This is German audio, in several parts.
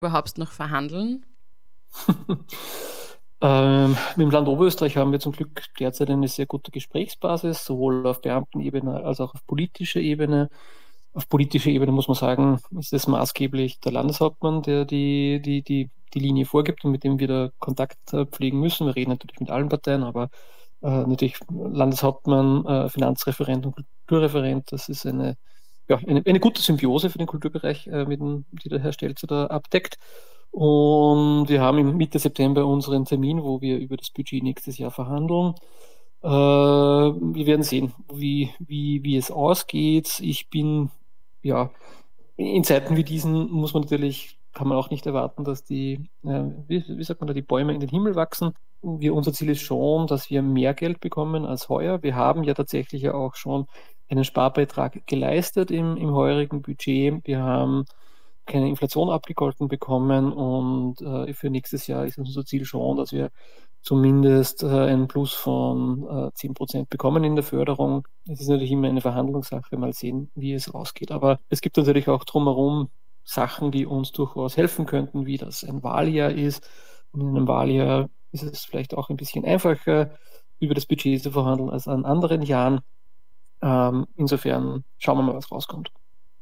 überhaupt noch verhandeln? Mit dem Land Oberösterreich haben wir zum Glück derzeit eine sehr gute Gesprächsbasis, sowohl auf Beamtenebene als auch auf politischer Ebene. Auf politischer Ebene muss man sagen, ist es maßgeblich der Landeshauptmann, der die Linie vorgibt und mit dem wir da Kontakt pflegen müssen. Wir reden natürlich mit allen Parteien, aber natürlich Landeshauptmann, Finanzreferent und Kulturreferent, das ist eine gute Symbiose für den Kulturbereich, die der Herr Stelzer da abdeckt. Und wir haben im Mitte September unseren Termin, wo wir über das Budget nächstes Jahr verhandeln. Wir werden sehen, wie es ausgeht. In Zeiten wie diesen kann man auch nicht erwarten, dass wie sagt man da, die Bäume in den Himmel wachsen. Unser Ziel ist schon, dass wir mehr Geld bekommen als heuer. Wir haben ja tatsächlich ja auch schon einen Sparbeitrag geleistet im heurigen Budget. Wir haben keine Inflation abgegolten bekommen und für nächstes Jahr ist unser Ziel schon, dass wir zumindest einen Plus von 10% bekommen in der Förderung. Es ist natürlich immer eine Verhandlungssache, mal sehen, wie es ausgeht. Aber es gibt natürlich auch drumherum Sachen, die uns durchaus helfen könnten, wie das ein Wahljahr ist. Und in einem Wahljahr ist es vielleicht auch ein bisschen einfacher, über das Budget zu verhandeln als an anderen Jahren. Insofern schauen wir mal, was rauskommt.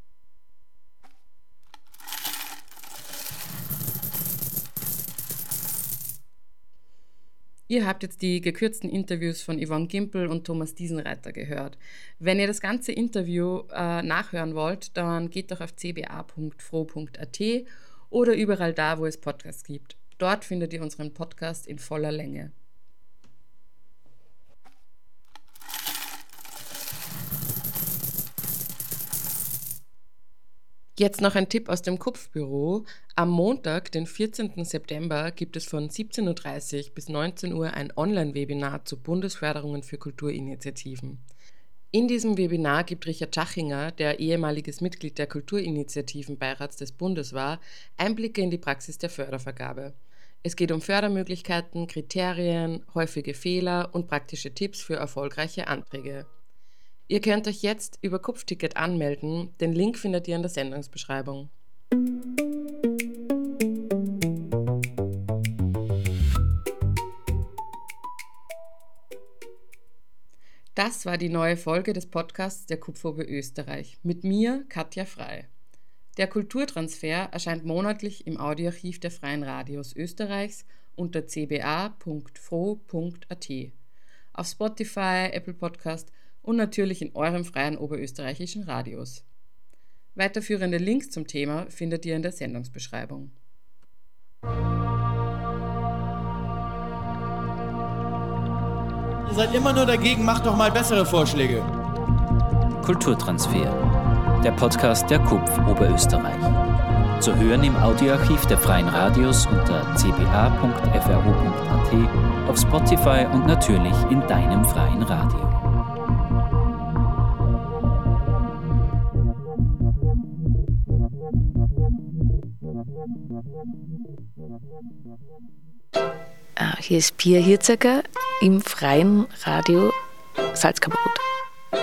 Ihr habt jetzt die gekürzten Interviews von Yvonne Gimpel und Thomas Diesenreiter gehört. Wenn ihr das ganze Interview nachhören wollt, dann geht doch auf cba.fro.at oder überall da, wo es Podcasts gibt. Dort findet ihr unseren Podcast in voller Länge. Jetzt noch ein Tipp aus dem Kupfbüro. Am Montag, den 14. September, gibt es von 17.30 Uhr bis 19 Uhr ein Online-Webinar zu Bundesförderungen für Kulturinitiativen. In diesem Webinar gibt Richard Schachinger, der ehemaliges Mitglied der Kulturinitiativenbeirats des Bundes war, Einblicke in die Praxis der Fördervergabe. Es geht um Fördermöglichkeiten, Kriterien, häufige Fehler und praktische Tipps für erfolgreiche Anträge. Ihr könnt euch jetzt über Kupfticket anmelden, den Link findet ihr in der Sendungsbeschreibung. Das war die neue Folge des Podcasts der Kupfobe Österreich mit mir, Katja Frei. Der Kulturtransfer erscheint monatlich im Audioarchiv der Freien Radios Österreichs unter cba.fro.at, auf Spotify, Apple Podcast und natürlich in eurem freien oberösterreichischen Radios. Weiterführende Links zum Thema findet ihr in der Sendungsbeschreibung. Ihr seid immer nur dagegen, macht doch mal bessere Vorschläge. Kulturtransfer, der Podcast der KUPF Oberösterreich. Zu hören im Audioarchiv der Freien Radios unter cba.fro.at, auf Spotify und natürlich in deinem freien Radio. Hier ist Pia Hirzacker im freien Radio Salzkammergut.